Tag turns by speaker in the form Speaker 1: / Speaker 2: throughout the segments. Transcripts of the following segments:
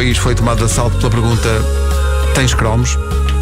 Speaker 1: país foi tomado de assalto pela pergunta: tens cromos?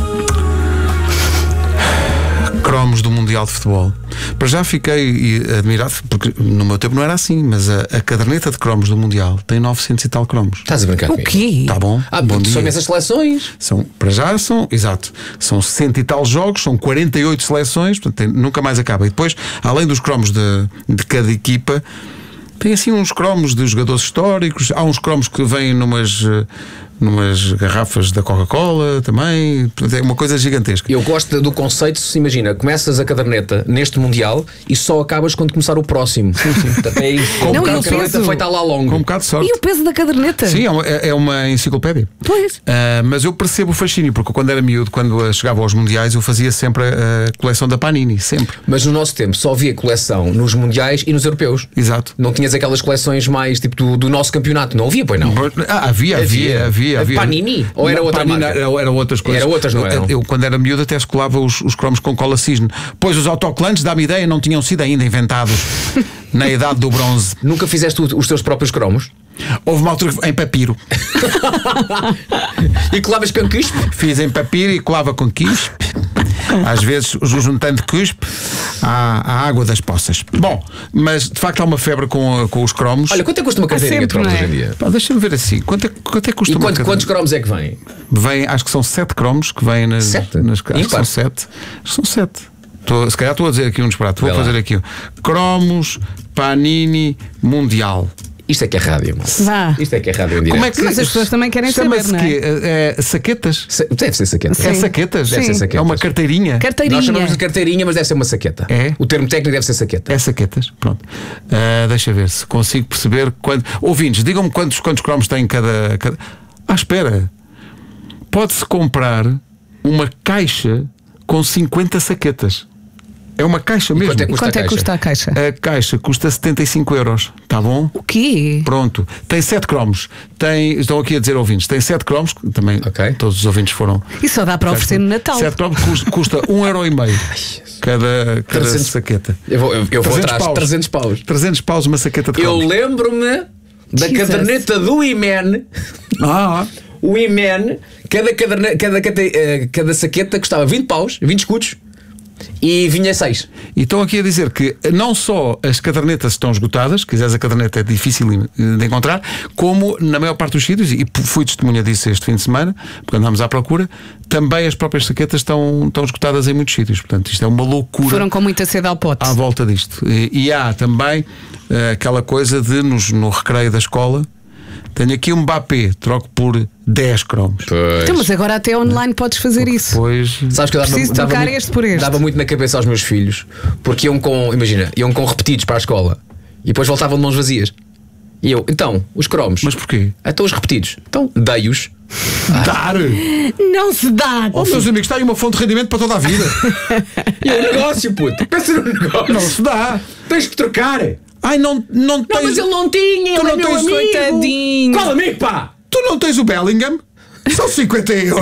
Speaker 1: Cromos do Mundial de Futebol. Para já fiquei admirado, porque no meu tempo não era assim, mas a caderneta de cromos do Mundial tem 900 e tal cromos.
Speaker 2: Estás a brincar
Speaker 3: O quê?
Speaker 1: Está bom? Bom dia.
Speaker 2: São essas seleções.
Speaker 1: Para já são, exato, são 60 e tal jogos, são 48 seleções, portanto nunca mais acaba. E depois, além dos cromos de cada equipa, tem assim uns cromos de jogadores históricos. Há uns cromos que vêm numas garrafas da Coca-Cola também. É uma coisa gigantesca.
Speaker 2: Eu gosto do conceito. Se imagina, começas a caderneta neste Mundial e só acabas quando começar o próximo. Sim. Portanto, é isso.
Speaker 3: Não,
Speaker 2: a caderneta foi estar lá longo.
Speaker 1: Com um bocado de sorte.
Speaker 3: E o peso da caderneta?
Speaker 1: Sim, é uma enciclopédia.
Speaker 3: Pois.
Speaker 1: Mas eu percebo o fascínio, porque quando era miúdo, quando chegava aos Mundiais, eu fazia sempre a coleção da Panini, sempre.
Speaker 2: Mas no nosso tempo só havia coleção nos Mundiais e nos Europeus.
Speaker 1: Exato.
Speaker 2: Não tinhas aquelas coleções mais tipo do nosso campeonato. Não havia, pois não?
Speaker 1: Havia.
Speaker 2: Panini? Ou era outra
Speaker 1: Panini,
Speaker 2: marca?
Speaker 1: eram outras coisas.
Speaker 2: Era outras, não eram?
Speaker 1: Eu, quando era miúdo, até colava os cromos com cola cisne. Pois os autocolantes, dá-me ideia, não tinham sido ainda inventados na idade do bronze.
Speaker 2: Nunca fizeste os teus próprios cromos?
Speaker 1: Houve uma altura em papiro.
Speaker 2: E colavas com cuspe?
Speaker 1: Fiz em papiro e colava com quispe. Às vezes juntando cuspe à água das poças. Bom, mas de facto há uma febre com os cromos.
Speaker 2: Olha, quanto é que custa uma carteirinha de cromos hoje em dia?
Speaker 1: Deixa-me ver assim. Quanto é que custa uma carteirinha?
Speaker 2: Quantos cromos é que vem?
Speaker 1: Acho que são 7 cromos que vêm nas.
Speaker 2: 7?
Speaker 1: Acho que são 7. São 7. Se calhar estou a dizer aqui um disparate. Vou fazer aqui. Cromos Panini Mundial.
Speaker 2: Isto é que é rádio, mano. Isto é que é rádio em direto.
Speaker 1: Como é que
Speaker 3: Mas as pessoas também querem saber, não é?
Speaker 1: Saquetas?
Speaker 2: Deve ser saqueta.
Speaker 1: É saquetas?
Speaker 2: Deve ser saquetas.
Speaker 1: É uma carteirinha?
Speaker 2: Nós chamamos de carteirinha, mas deve ser uma saqueta.
Speaker 1: É?
Speaker 2: O termo técnico deve ser saqueta.
Speaker 1: É saquetas, pronto. Deixa ver se consigo perceber quanto. Ouvintes, digam-me quantos cromos tem cada. Espera. Pode-se comprar uma caixa com 50 saquetas. É uma caixa mesmo.
Speaker 3: Quanto é que custa a caixa?
Speaker 1: A caixa custa 75 €. Está bom?
Speaker 3: O quê?
Speaker 1: Pronto. Tem 7 cromos. Estão aqui a dizer ouvintes. Tem 7 cromos. Também todos os ouvintes foram.
Speaker 3: E só dá para oferecer no Natal.
Speaker 1: 7 cromos custa 1,5 € cada saqueta.
Speaker 2: Eu vou atrás.
Speaker 1: paus.
Speaker 2: 300 paus.
Speaker 1: 300 paus uma saqueta de cromos.
Speaker 2: Eu lembro-me da caderneta do Iman. O Iman, cada saqueta custava 20 paus, 20 escudos. E vinha 6.
Speaker 1: E estão aqui a dizer que não só as cadernetas estão esgotadas, se quiseres a caderneta é difícil de encontrar, como na maior parte dos sítios, e fui testemunha disso este fim de semana, porque andámos à procura, também as próprias saquetas estão esgotadas em muitos sítios. Portanto, isto é uma loucura.
Speaker 3: Foram com muita sede ao pote.
Speaker 1: À volta disto. E há também aquela coisa de no recreio da escola. Tenho aqui um Mbappé, troco por 10 cromos.
Speaker 3: Então, mas agora até online podes fazer isso.
Speaker 1: Pois.
Speaker 2: Sabes que eu
Speaker 3: preciso trocar este por este.
Speaker 2: Dava muito na cabeça aos meus filhos, porque iam com repetidos para a escola e depois voltavam de mãos vazias. E eu, então, os cromos.
Speaker 1: Mas porquê?
Speaker 2: Então os repetidos. Então, dei-os.
Speaker 1: Dar!
Speaker 3: Não se dá!
Speaker 1: Meus amigos, está aí uma fonte de rendimento para toda a vida.
Speaker 2: E é um negócio, puto. Pensa no negócio.
Speaker 1: Não se dá.
Speaker 2: Tens que trocar.
Speaker 1: Não tens.
Speaker 2: Não, mas ele não tinha.
Speaker 1: Tu
Speaker 2: Ele
Speaker 1: não
Speaker 2: é meu
Speaker 1: tens
Speaker 2: amigo.
Speaker 3: Coitadinho.
Speaker 2: Qual amigo, pá?
Speaker 1: Tu não tens o Bellingham? São 50 €.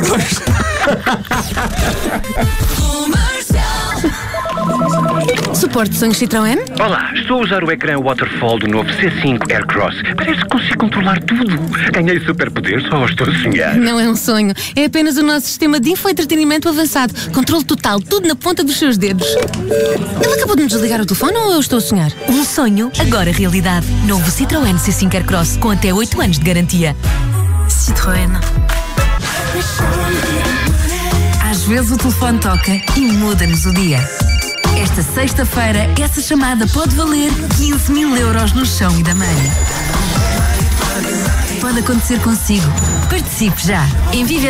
Speaker 4: Suporte sonhos Citroën?
Speaker 5: Olá, estou a usar o ecrã Waterfall do novo C5 Aircross. Parece que consigo controlar tudo. Ganhei superpoderes ou estou a sonhar?
Speaker 4: Não é um sonho, é apenas o nosso sistema de infoentretenimento avançado. Controle total, tudo na ponta dos seus dedos. Ele acabou de me desligar o telefone ou eu estou a sonhar?
Speaker 6: Um sonho, agora realidade. Novo Citroën C5 Aircross, com até 8 anos de garantia. Citroën. Às vezes o telefone toca e muda-nos o dia. Esta sexta-feira, essa chamada pode valer 15.000 € no chão e da mãe. Pode acontecer consigo. Participe já. Em